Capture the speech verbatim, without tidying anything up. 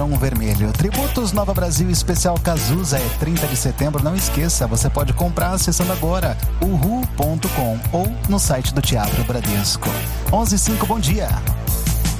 Barão Vermelho. Tributos Nova Brasil Especial Cazuza é trinta de setembro. Não esqueça, você pode comprar acessando agora uhu ponto com ou no site do Teatro Bradesco. onze e cinco, bom dia.